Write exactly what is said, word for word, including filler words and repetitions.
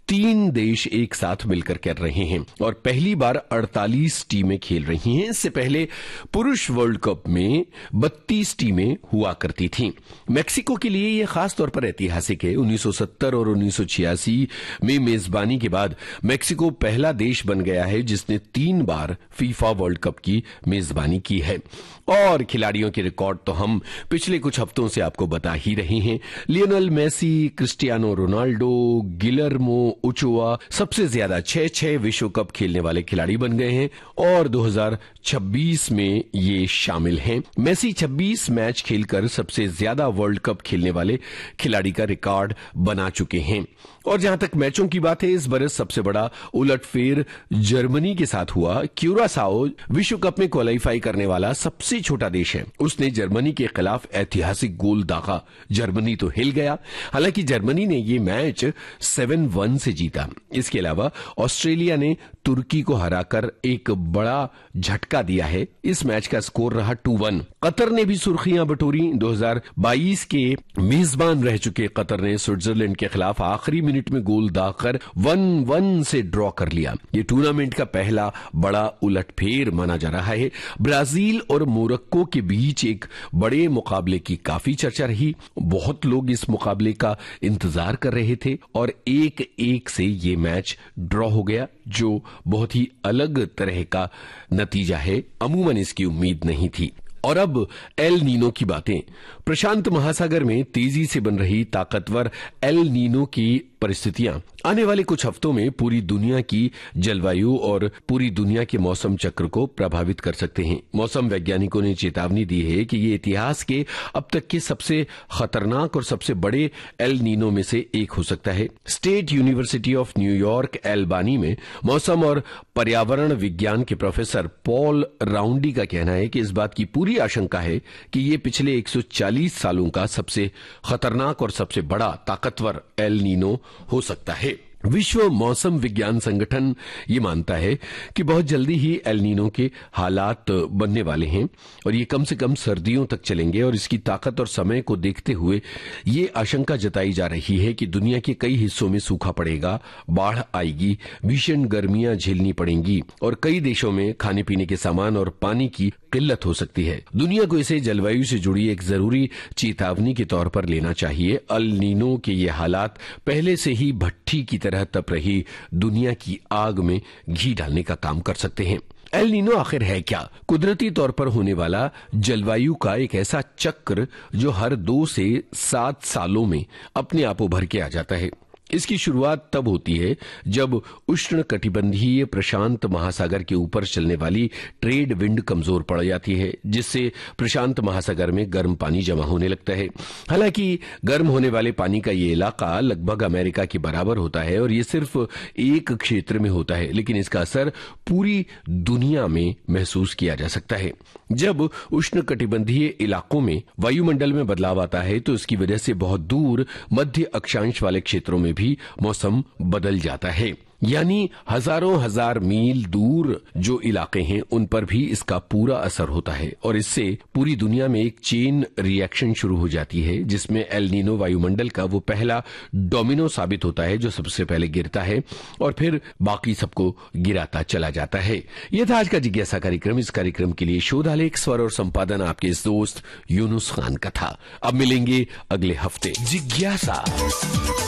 तीन देश एक साथ मिलकर कर रहे हैं और पहली बार अड़तालीस टीमें खेल रही हैं। इससे पहले पुरुष वर्ल्ड कप में बत्तीस टीमें हुआ करती थीं। मेक्सिको के लिए यह खास तौर पर ऐतिहासिक है। उन्नीस सौ सत्तर और उन्नीस सौ छियासी में मेजबानी के बाद मेक्सिको पहला देश बन गया है जिसने तीन बार फीफा वर्ल्ड कप की मेजबानी की है। और खिलाड़ियों के रिकॉर्ड तो हम पिछले कुछ हफ्तों से आपको बता ही रहे हैं। Lionel Messi, Cristiano Ronaldo, Guillermo ओचोआ सबसे ज्यादा छह छह विश्व कप खेलने वाले खिलाड़ी बन गए हैं और दो हज़ार छब्बीस में ये शामिल हैं। मेसी छब्बीस मैच खेलकर सबसे ज्यादा वर्ल्ड कप खेलने वाले खिलाड़ी का रिकॉर्ड बना चुके हैं। और जहां तक मैचों की बात है, इस बरस सबसे बड़ा उलटफेर जर्मनी के साथ हुआ। क्यूरासाओ विश्व कप में क्वालीफाई करने वाला सबसे छोटा देश है। उसने जर्मनी के खिलाफ ऐतिहासिक गोल दागा। जर्मनी तो हिल गया। हालांकि जर्मनी ने ये मैच सेवन वन से जीता। इसके अलावा ऑस्ट्रेलिया ने तुर्की को हराकर एक बड़ा झटका दिया है। इस मैच का स्कोर रहा टू वन। कतर ने भी सुर्खियां बटोरी। दो हज़ार बाईस के मेजबान रह चुके कतर ने स्विट्जरलैंड के खिलाफ आखिरी मिनट में गोल दागकर वन वन से ड्रॉ कर लिया। ये टूर्नामेंट का पहला बड़ा उलटफेर माना जा रहा है। ब्राजील और मोरक्को के बीच एक बड़े मुकाबले की काफी चर्चा रही। बहुत लोग इस मुकाबले का इंतजार कर रहे थे और एक एक से ये मैच ड्रॉ हो गया, जो बहुत ही अलग तरह का नतीजा है। अमूमन इसकी उम्मीद नहीं थी। और अब एल नीनो की बातें। प्रशांत महासागर में तेजी से बन रही ताकतवर एल नीनो की परिस्थितियां आने वाले कुछ हफ्तों में पूरी दुनिया की जलवायु और पूरी दुनिया के मौसम चक्र को प्रभावित कर सकते हैं। मौसम वैज्ञानिकों ने चेतावनी दी है कि ये इतिहास के अब तक के सबसे खतरनाक और सबसे बड़े एल नीनो में से एक हो सकता है। स्टेट यूनिवर्सिटी ऑफ न्यूयॉर्क एल्बानी में मौसम और पर्यावरण विज्ञान के प्रोफेसर पॉल राउंडी का कहना है कि इस बात की पूरी आशंका है कि ये पिछले एक सौ चालीस सालों का सबसे खतरनाक और सबसे बड़ा ताकतवर एल नीनो हो सकता है। विश्व मौसम विज्ञान संगठन ये मानता है कि बहुत जल्दी ही एल नीनो के हालात बनने वाले हैं और ये कम से कम सर्दियों तक चलेंगे। और इसकी ताकत और समय को देखते हुए ये आशंका जताई जा रही है कि दुनिया के कई हिस्सों में सूखा पड़ेगा, बाढ़ आएगी, भीषण गर्मियां झेलनी पड़ेंगी और कई देशों में खाने पीने के सामान और पानी की किल्लत हो सकती है। दुनिया को इसे जलवायु से जुड़ी एक जरूरी चेतावनी के तौर पर लेना चाहिए। एल नीनो के ये हालात पहले से ही भट्ठी की तरह तप रही दुनिया की आग में घी डालने का काम कर सकते हैं। एल नीनो आखिर है क्या? कुदरती तौर पर होने वाला जलवायु का एक ऐसा चक्र जो हर दो से सात सालों में अपने आप उभर के आ जाता है। इसकी शुरुआत तब होती है जब उष्ण कटिबंधीय प्रशांत महासागर के ऊपर चलने वाली ट्रेड विंड कमजोर पड़ जाती है, जिससे प्रशांत महासागर में गर्म पानी जमा होने लगता है। हालांकि गर्म होने वाले पानी का ये इलाका लगभग अमेरिका के बराबर होता है और ये सिर्फ एक क्षेत्र में होता है, लेकिन इसका असर पूरी दुनिया में महसूस किया जा सकता है। जब उष्ण कटिबंधीय इलाकों में वायुमंडल में बदलाव आता है तो इसकी वजह से बहुत दूर मध्य अक्षांश वाले क्षेत्रों में भी मौसम बदल जाता है। यानी हजारों हजार मील दूर जो इलाके हैं उन पर भी इसका पूरा असर होता है और इससे पूरी दुनिया में एक चेन रिएक्शन शुरू हो जाती है, जिसमें एल नीनो वायुमंडल का वो पहला डोमिनो साबित होता है जो सबसे पहले गिरता है और फिर बाकी सबको गिराता चला जाता है। यह था आज का जिज्ञासा कार्यक्रम। इस कार्यक्रम के लिए शोध आलेख, स्वर और संपादन आपके इस दोस्त यूनुस खान का था। अब मिलेंगे अगले हफ्ते। जिज्ञासा।